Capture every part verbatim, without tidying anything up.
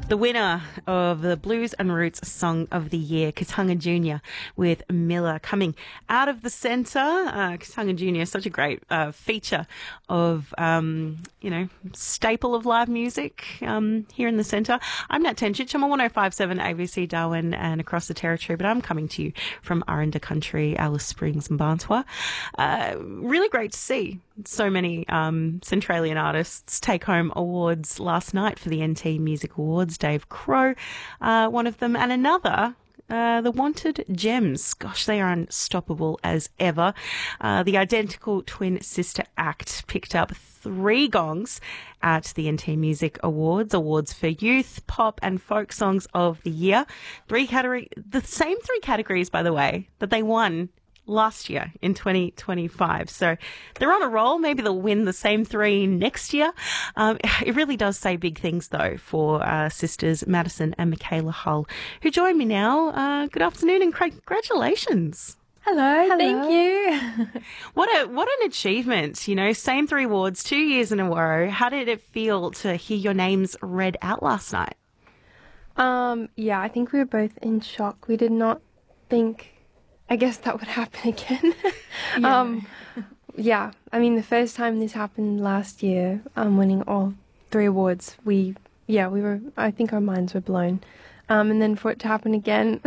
The winner of the Blues and Roots Song of the Year, Katanga Junior with Miller, coming out of the centre. Uh, Katanga Junior, such a great uh, feature of, um, you know, staple of live music um, here in the centre. I'm Nat Tenchich. I'm on one oh five point seven A B C Darwin and across the territory, but I'm coming to you from Aranda Country, Alice Springs and Barnswa. Uh, really great to see so many um, Centralian artists take home awards last night for the N T Music Awards. Dave Crow, uh, one of them, and another, uh, the Wanted Gems. Gosh, they are unstoppable as ever. Uh, the identical twin sister act picked up three gongs at the N T Music Awards, awards for youth, pop and folk songs of the year. Three category, the same three categories, by the way, that they won last year in twenty twenty-five. So they're on a roll. Maybe they'll win the same three next year. Um, it really does say big things, though, for uh, sisters Madison and Michaela Hull, who join me now. Uh, good afternoon and congratulations. Hello, Hello, thank you. What a what an achievement, you know, same three awards, two years in a row. How did it feel to hear your names read out last night? Um, yeah, I think we were both in shock. We did not think, I guess, that would happen again. Yeah. um, yeah, I mean, the first time this happened last year, um, winning all three awards, we, yeah, we were, I think our minds were blown. Um, and then for it to happen again,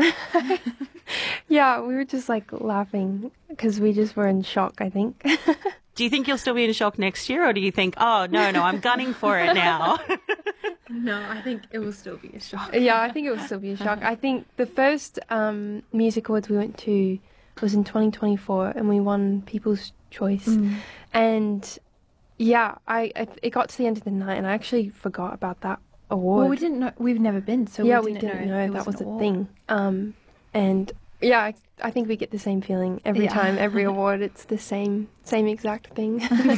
yeah, we were just like laughing because we just were in shock, I think. Do you think you'll still be in shock next year, or do you think, oh, no, no, I'm gunning for it now? No, I think it will still be a shock. Yeah, I think it will still be a shock. I think the first um, music awards we went to was in twenty twenty-four, and we won People's Choice. Mm. And yeah, I, I it got to the end of the night, and I actually forgot about that award. Well, we didn't know. We've never been, so yeah, we we didn't, didn't know, know, that was an a award. thing. Um, and yeah, I, I think we get the same feeling every Yeah. time, every award. It's the same, same exact thing.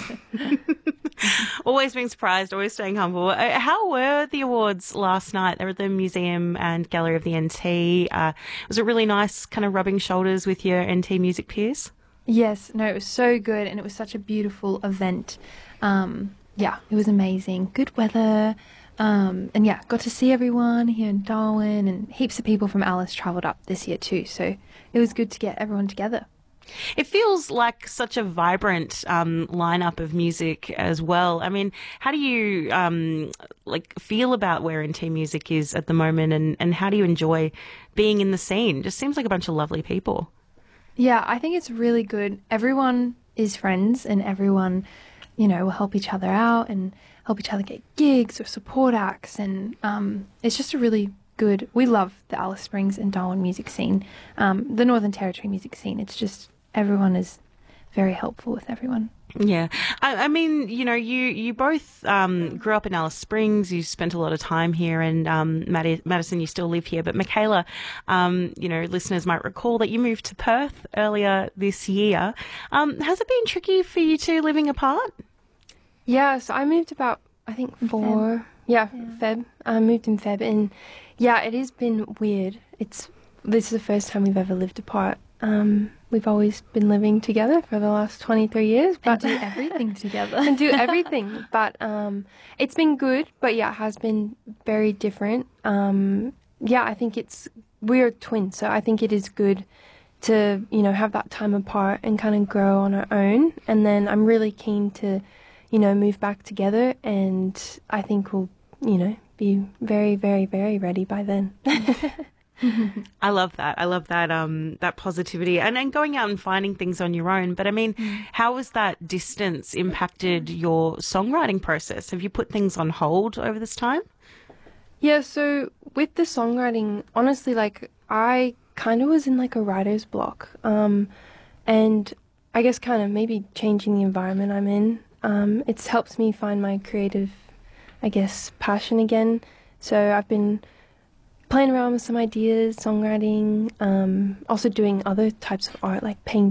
Always being surprised, always staying humble. Uh, How were the awards last night? They were at the Museum and Gallery of the N T. Uh, was it really nice, kind of rubbing shoulders with your N T music peers? Yes, no, it was so good, and it was such a beautiful event. Um, yeah, it was amazing. Good weather. Um, and yeah, got to see everyone here in Darwin, and heaps of people from Alice travelled up this year too. So it was good to get everyone together. It feels like such a vibrant um, lineup of music as well. I mean, how do you um, like feel about where N T Music is at the moment, and, and how do you enjoy being in the scene? Just seems like a bunch of lovely people. Yeah, I think it's really good. Everyone is friends, and everyone, you know, will help each other out and help each other get gigs or support acts. And um, it's just a really good, we love the Alice Springs and Darwin music scene, um, the Northern Territory music scene. It's just, everyone is very helpful with everyone. Yeah. I, I mean, you know, you, you both um, grew up in Alice Springs. You spent a lot of time here, and um, Madi- Madison, you still live here. But Michaela, um, you know, listeners might recall that you moved to Perth earlier this year. Um, has it been tricky for you two living apart? Yeah, so I moved about, I think, In four. Feb. Yeah, Yeah. Feb. I moved in Feb, and yeah, it has been weird. It's this is the first time we've ever lived apart. Um, we've always been living together for the last twenty-three years, And but do everything together. and do everything. But um, it's been good. But yeah, it has been very different. Um, yeah, I think it's we're twins, so I think it is good to you know have that time apart and kind of grow on our own. And then I'm really keen to you know move back together, and I think we'll you know be very very very ready by then. I love that. I love that um, that positivity and, and going out and finding things on your own. But I mean, mm. how has that distance impacted your songwriting process? Have you put things on hold over this time? Yeah, so with the songwriting, honestly, like I kind of was in like a writer's block. Um, and I guess kind of maybe changing the environment I'm in. Um, it's helped me find my creative, I guess, passion again. So I've been playing around with some ideas, songwriting, um, also doing other types of art like painting.